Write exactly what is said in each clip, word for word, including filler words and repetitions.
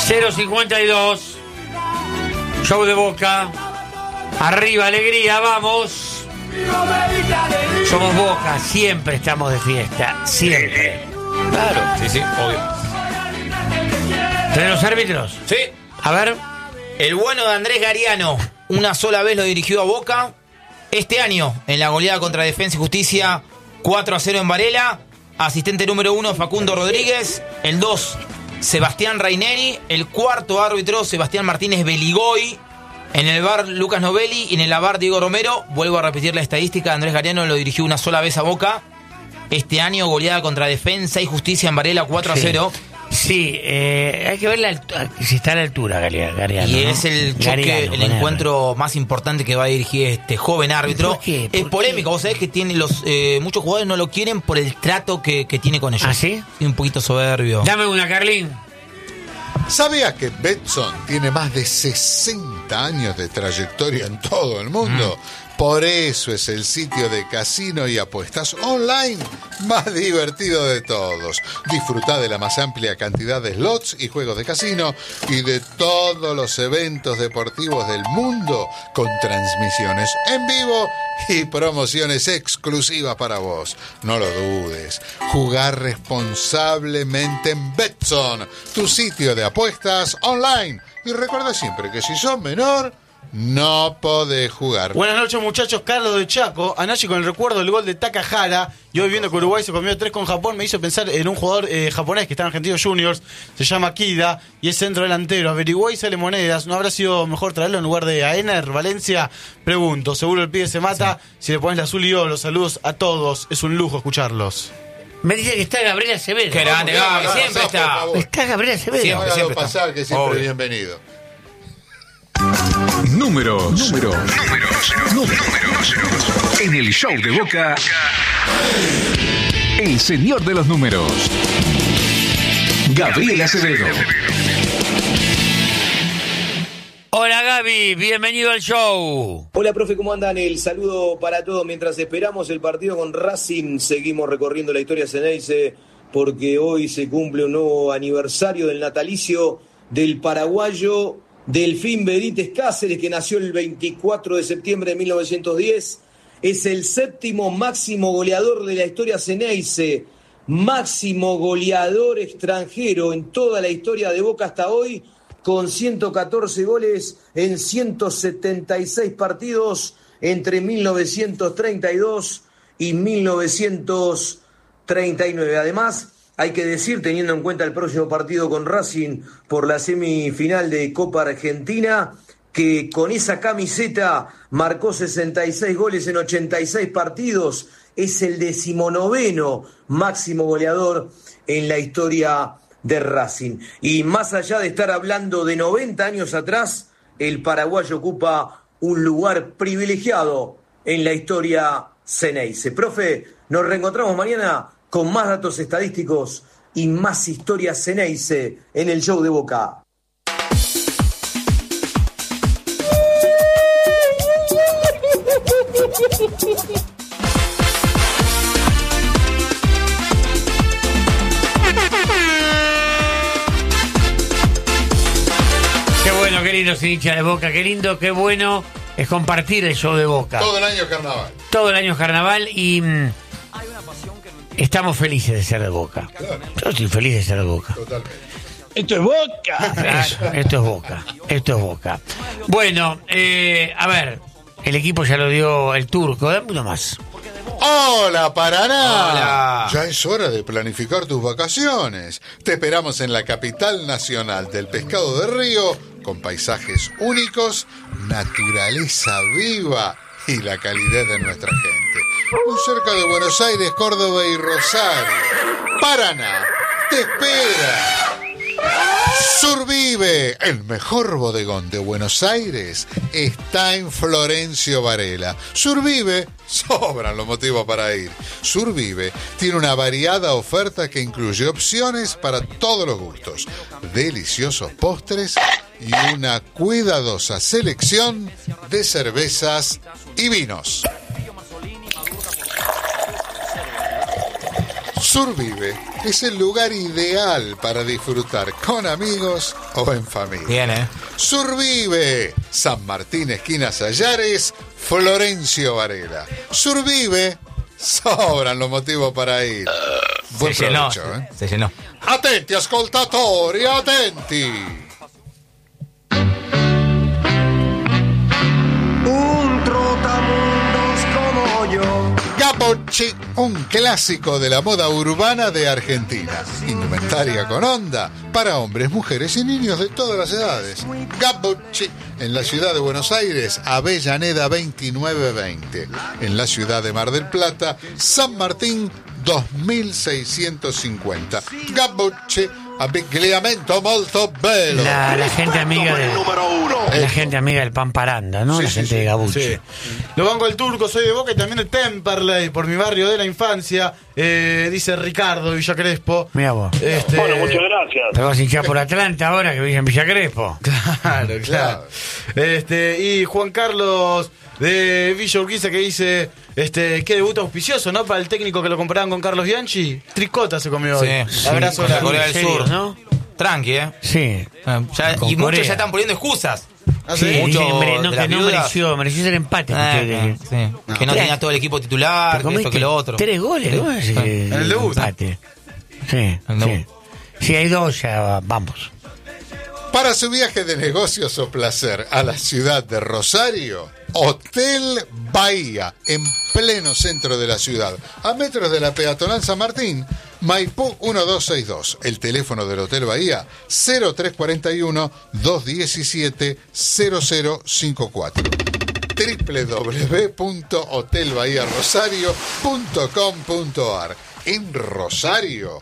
cero cincuenta y dos. Show de Boca. Arriba, alegría, vamos. Somos Boca, siempre estamos de fiesta. Siempre. Claro, sí, sí, obvio. ¿De los árbitros? Sí. A ver. El bueno de Andrés Gariano, una sola vez lo dirigió a Boca. Este año, en la goleada contra Defensa y Justicia, cuatro a cero en Varela. Asistente número uno, Facundo Rodríguez. El dos, Sebastián Raineri. El cuarto árbitro, Sebastián Martínez Beligoy. En el V A R, Lucas Novelli. Y en el A V A R, Diego Romero. Vuelvo a repetir la estadística. Andrés Gariano lo dirigió una sola vez a Boca. Este año, goleada contra Defensa y Justicia en Varela, cuatro a cero. Sí. Sí, eh, hay que ver la altura, si está a la altura, Gariano. Y ¿no? es el choque, Gariano, el con encuentro R. más importante que va a dirigir este joven árbitro. ¿Por qué? ¿Por es polémico, qué? vos sabés que tiene los eh, muchos jugadores no lo quieren por el trato que, que tiene con ellos. ¿Ah, sí? Y un poquito soberbio. Dame una, Carlín. ¿Sabías que Betson tiene más de sesenta años de trayectoria en todo el mundo? Mm. Por eso es el sitio de casino y apuestas online más divertido de todos. Disfruta de la más amplia cantidad de slots y juegos de casino y de todos los eventos deportivos del mundo con transmisiones en vivo y promociones exclusivas para vos. No lo dudes. Jugar responsablemente en Betson, tu sitio de apuestas online. Y recuerda siempre que si sos menor, no podés jugar. Buenas noches, muchachos. Carlos de Chaco. Anoche, con el recuerdo del gol de Takahara, y hoy viendo que Uruguay se comió tres con Japón, me hizo pensar en un jugador eh, japonés que está en Argentinos Juniors. Se llama Kida y es centro delantero. Averigué y sale monedas. ¿No habrá sido mejor traerlo en lugar de Aener, Valencia? Pregunto. Seguro el pibe se mata. Sí. Si le pones la azul y oro. Saludos a todos. Es un lujo escucharlos. Me dice que está Gabriel Acevedo. Qué grande, Gabriel. Siempre está. Está Gabriel Acevedo. Siempre, Hágalo siempre pasar, está. que siempre Obvio. bienvenido. Números, números, números, números. En el show de Boca, el señor de los números, Gabriel Acevedo. Hola, Gaby, bienvenido al show. Hola, profe, ¿cómo andan? El saludo para todos. Mientras esperamos el partido con Racing, seguimos recorriendo la historia Ceneice, porque hoy se cumple un nuevo aniversario del natalicio del paraguayo Delfín Benítez Cáceres, que nació el veinticuatro de septiembre de mil novecientos diez. Es el séptimo máximo goleador de la historia Ceneice, máximo goleador extranjero en toda la historia de Boca hasta hoy, con ciento catorce goles en ciento setenta y seis partidos entre mil novecientos treinta y dos y mil novecientos treinta y nueve. Además, hay que decir, teniendo en cuenta el próximo partido con Racing por la semifinal de Copa Argentina, que con esa camiseta marcó sesenta y seis goles en ochenta y seis partidos, es el decimonoveno máximo goleador en la historia de Racing. Y más allá de estar hablando de noventa años atrás, el paraguayo ocupa un lugar privilegiado en la historia Ceneice. Profe, nos reencontramos mañana con más datos estadísticos y más historias Ceneice en el show de Boca. Qué bueno, qué lindo ser hincha de Boca, qué lindo, qué bueno es compartir el show de Boca. Todo el año carnaval. Todo el año es carnaval y mm, estamos felices de ser de Boca. Claro. Yo estoy feliz de ser de Boca. Totalmente. ¡Esto es Boca! Eso, esto es Boca, esto es Boca. Bueno, eh, a ver, el equipo ya lo dio el turco, dame uno más. ¡Hola, Paraná! Hola. Ya es hora de planificar tus vacaciones. Te esperamos en la capital nacional del pescado de río, con paisajes únicos, naturaleza viva y la calidez de nuestra gente. Muy cerca de Buenos Aires, Córdoba y Rosario. Paraná, te espera. Survive, el mejor bodegón de Buenos Aires, está en Florencio Varela. Survive, sobran los motivos para ir. Survive tiene una variada oferta que incluye opciones para todos los gustos, deliciosos postres y una cuidadosa selección de cervezas y vinos. Survive es el lugar ideal para disfrutar con amigos o en familia. Bien, ¿eh? Survive, San Martín, esquina Sayares, Florencio Varela. Survive, sobran los motivos para ir. Buen Se llenó, provecho, ¿eh? se llenó. Attenti ascoltatori, attenti. Un trotamundos como yo. Gabocci, un clásico de la moda urbana de Argentina. Indumentaria con onda para hombres, mujeres y niños de todas las edades. Gabocci, en la ciudad de Buenos Aires, Avellaneda veintinueve veinte. En la ciudad de Mar del Plata, San Martín dos mil seiscientos cincuenta. Gabocci, abbigliamento molto bello. La, la gente amiga del la gente amiga del pan paranda, ¿no? Sí, la sí, gente sí. de Gabucci. Sí. Lo banco el Turco, soy de Boca y también de Temperley, por mi barrio de la infancia. Eh, dice Ricardo de Villa Crespo. Mira vos. Este, Bueno, muchas gracias. Te vas a hinchar por Atlanta ahora que vive en Villa Crespo. Claro, claro. Este, y Juan Carlos de Villa Urquiza que dice, este, qué debut auspicioso, ¿no? Para el técnico que lo comparaban con Carlos Bianchi. Tricota se comió hoy. Sí. Abrazo Con la grande. Corea del ¿En serio, Sur. no? Tranqui, ¿eh? Sí. Ah, ya- Con y muchos Corea. ya están poniendo excusas. ¿Ah, Sí, sí? Mucho dice que, mere- no, de las que no viudas. mereció, mereció ser empate. Ah, Ustedes. sí. Que no Claro. tenía todo el equipo titular, Te que esto que lo otro. Tres goles, ¿no? Es, eh, En el debut. Empate. Sí, En el sí. debut. Sí, hay dos, ya vamos. Para su viaje de negocios o placer a la ciudad de Rosario, Hotel Bahía, en pleno centro de la ciudad, a metros de la peatonal San Martín, Maipú uno dos seis dos. El teléfono del Hotel Bahía, cero tres cuatro uno, dos uno siete, cero cero cinco cuatro. doble u doble u doble u punto hotel bahía rosario punto com punto a r. En Rosario,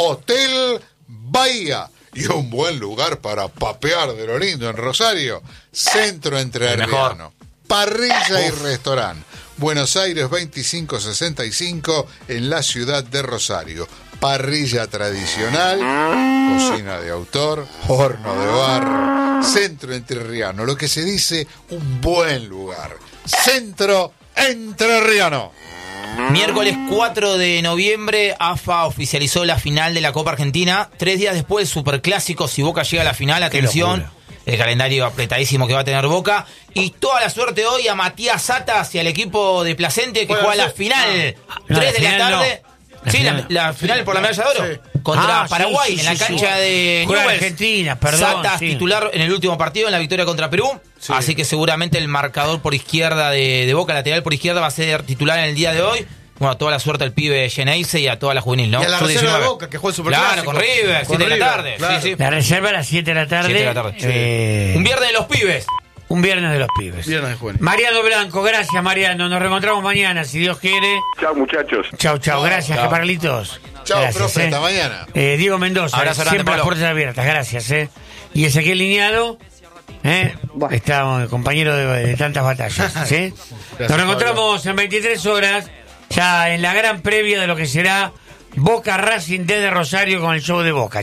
Hotel Bahía. Y un buen lugar para papear de lo lindo en Rosario. Centro Entrerriano. Parrilla y restaurante. Buenos Aires veinticinco sesenta y cinco en la ciudad de Rosario. Parrilla tradicional, cocina de autor, horno de barro. Centro Entrerriano. Lo que se dice un buen lugar. Centro Entrerriano. Miércoles cuatro de noviembre, A F A oficializó la final de la Copa Argentina. Tres días después, el Superclásico, si Boca llega a la final, atención, locura. el calendario apretadísimo que va a tener Boca. Y toda la suerte hoy a Matías Zata hacia el equipo de Placente que Bueno, juega la sí. final. No, Tres la de la final tarde. no. La Sí, final. la, la final por la medalla de oro. Sí. Contra Ah, sí, Paraguay, sí, en la sí, cancha sí. de Juega Newell's. Argentina, perdón, Zata sí. titular en el último partido en la victoria contra Perú. Sí. Así que seguramente el marcador por izquierda de, de Boca, lateral por izquierda, va a ser titular en el día de hoy. Bueno, toda la suerte al pibe Geneise y a toda la juvenil, ¿no? Y a la Sub reserva de diecinueve. Boca, que juega el Superclásico. Claro, con River, Con siete de la River, tarde. claro. Sí, sí. La reserva a las siete de la tarde. siete de la tarde. Eh, Un viernes de los pibes. un viernes de los pibes. Viernes de juvenil. Mariano Blanco, gracias Mariano. Nos reencontramos mañana, si Dios quiere. Chao, muchachos. Chau, chau. Gracias, Chau. Carlitos. Chao, Gracias, profe, eh. hasta mañana. Eh, Diego Mendoza, Abrazo grande, siempre las Pablo. puertas abiertas. Gracias, eh. Y Ezequiel Lineado, eh. Está compañero de, de tantas batallas, ¿sí? Nos reencontramos en veintitrés horas, ya en la gran previa de lo que será Boca Racing desde Rosario con el show de Boca.